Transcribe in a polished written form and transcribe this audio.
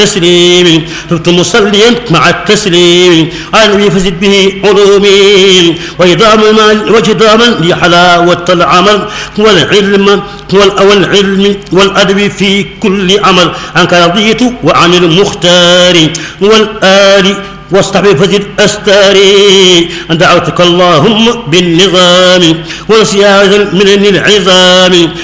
تسليم صرت مصليا مع التسليم على النبي فزد به علومي وإداما لحلاوة العمل والعلم والأدب في كل عمل عنك رضيت وعن المختار والآل واصطحب فزد أستاري دعوتك اللهم بالنظام وسيادة من العظام